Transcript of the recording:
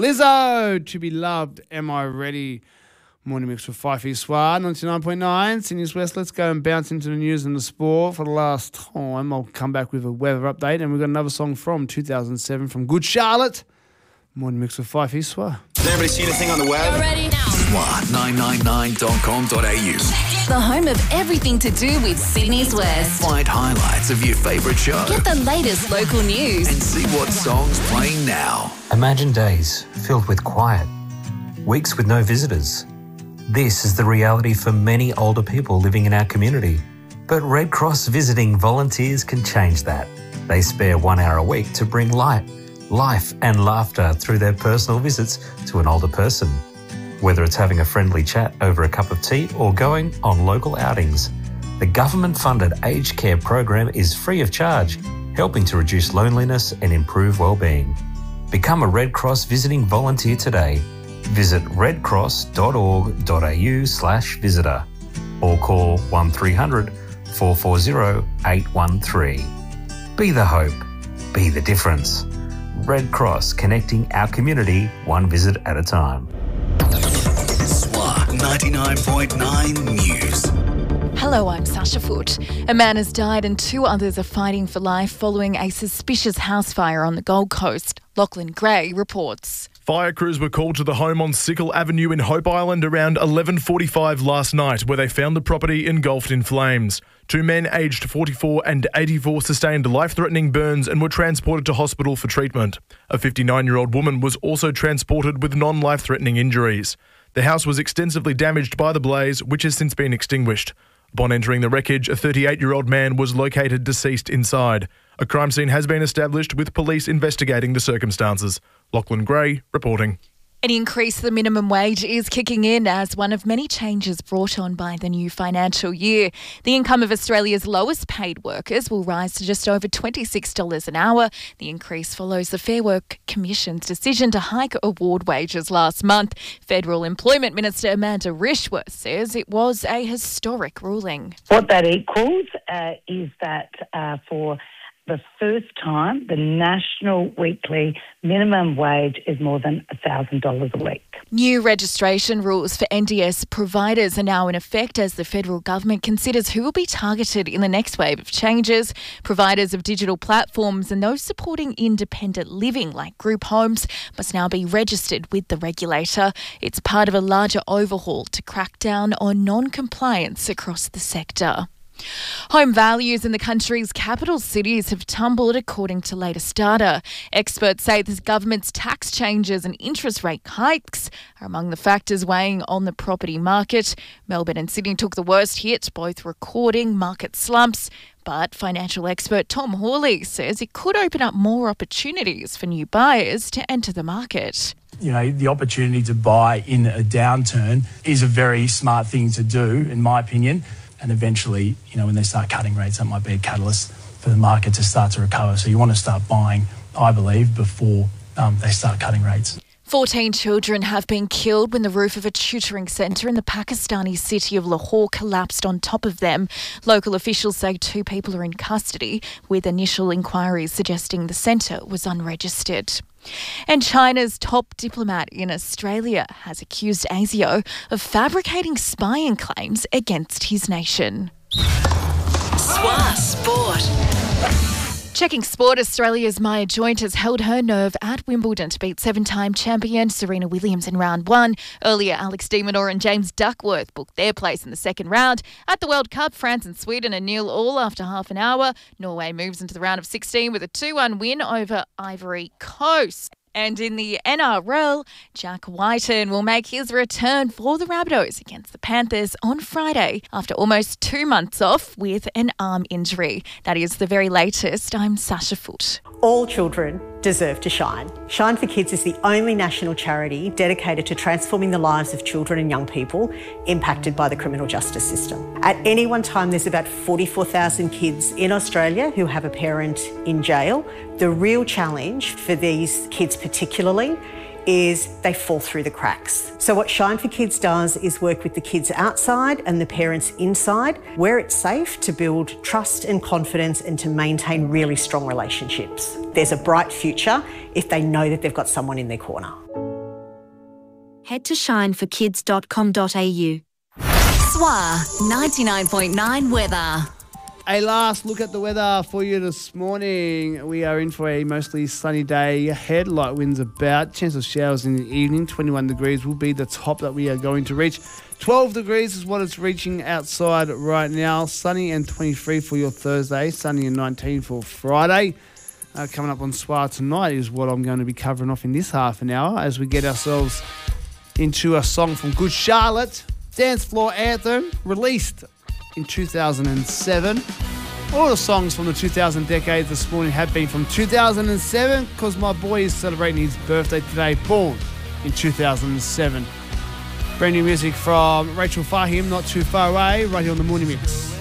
Lizzo, To Be Loved, Am I Ready? Morning mix with Fifey Swar, 99.9, Sydney's West. Let's go and bounce into the news and the sport for the last time. I'll come back with a weather update, and we've got another song from 2007 from Good Charlotte. Morning mix with Fifey Swar. Has anybody seen anything on the web? You're ready now. Swar999.com.au. The home of everything to do with Sydney's West. Find highlights of your favourite show. Get the latest local news. And see what song's playing now. Imagine days filled with quiet, weeks with no visitors. This is the reality for many older people living in our community. But Red Cross visiting volunteers can change that. They spare 1 hour a week to bring light, life and laughter through their personal visits to an older person. Whether it's having a friendly chat over a cup of tea or going on local outings, the government-funded aged care program is free of charge, helping to reduce loneliness and improve well-being. Become a Red Cross visiting volunteer today. Visit redcross.org.au/visitor or call 1300 440 813. Be the hope. Be the difference. Red Cross, connecting our community one visit at a time. Swar 99.9 News. Hello, I'm Sasha Foote. A man has died and 2 others are fighting for life following a suspicious house fire on the Gold Coast. Lachlan Gray reports. Fire crews were called to the home on Sickle Avenue in Hope Island around 11:45 last night, where they found the property engulfed in flames. 2 men aged 44 and 84 sustained life-threatening burns and were transported to hospital for treatment. A 59-year-old woman was also transported with non-life-threatening injuries. The house was extensively damaged by the blaze, which has since been extinguished. Upon entering the wreckage, a 38-year-old man was located deceased inside. A crime scene has been established with police investigating the circumstances. Lachlan Gray reporting. An increase in the minimum wage is kicking in as one of many changes brought on by the new financial year. The income of Australia's lowest paid workers will rise to just over $26 an hour. The increase follows the Fair Work Commission's decision to hike award wages last month. Federal Employment Minister Amanda Rishworth says it was a historic ruling. What that equals is that for the first time, the national weekly minimum wage is more than $1,000 a week. New registration rules for NDS providers are now in effect as the federal government considers who will be targeted in the next wave of changes. Providers of digital platforms and those supporting independent living like group homes must now be registered with the regulator. It's part of a larger overhaul to crack down on non-compliance across the sector. Home values in the country's capital cities have tumbled according to latest data. Experts say the government's tax changes and interest rate hikes are among the factors weighing on the property market. Melbourne and Sydney took the worst hit, both recording market slumps. But financial expert Tom Hawley says it could open up more opportunities for new buyers to enter the market. You know, the opportunity to buy in a downturn is a very smart thing to do, in my opinion. And eventually, you know, when they start cutting rates, that might be a catalyst for the market to start to recover. So you want to start buying, I believe, before they start cutting rates. 14 children have been killed when the roof of a tutoring centre in the Pakistani city of Lahore collapsed on top of them. Local officials say 2 people are in custody, with initial inquiries suggesting the centre was unregistered. And China's top diplomat in Australia has accused ASIO of fabricating spying claims against his nation. Swar Sport. Checking sport, Australia's Maya Joint has held her nerve at Wimbledon to beat 7-time champion Serena Williams in round 1. Earlier, Alex de Minaur and James Duckworth booked their place in the second round. At the World Cup, France and Sweden are 0-0 after half an hour. Norway moves into the round of 16 with a 2-1 win over Ivory Coast. And in the NRL, Jack Whiten will make his return for the Rabbitohs against the Panthers on Friday after almost 2 months off with an arm injury. That is the very latest. I'm Sasha Foote. All children deserve to shine. Shine for Kids is the only national charity dedicated to transforming the lives of children and young people impacted by the criminal justice system. At any one time, there's about 44,000 kids in Australia who have a parent in jail. The real challenge for these kids particularly is they fall through the cracks. So what Shine for Kids does is work with the kids outside and the parents inside, where it's safe to build trust and confidence and to maintain really strong relationships. There's a bright future if they know that they've got someone in their corner. Head to shineforkids.com.au. SWA 99.9 weather. A last look at the weather for you this morning. We are in for a mostly sunny day ahead. Light winds about. Chance of showers in the evening. 21 degrees will be the top that we are going to reach. 12 degrees is what it's reaching outside right now. Sunny and 23 for your Thursday. Sunny and 19 for Friday. Coming up on SWA tonight is what I'm going to be covering off in this half an hour as we get ourselves into a song from Good Charlotte. Dance Floor Anthem, released in 2007. All the songs from the 2000 decade this morning have been from 2007 because my boy is celebrating his birthday today, born in 2007. Brand new music from Rachel Fahim, Not Too Far Away, right here on the Morning Mix.